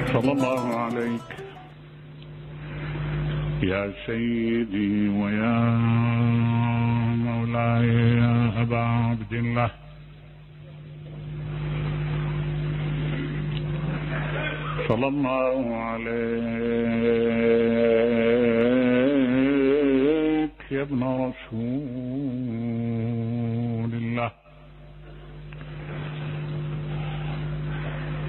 صلى الله عليك يا سيدي ويا مولاي يا أبا عبد الله. صلى الله عليك يا ابن رسول الله.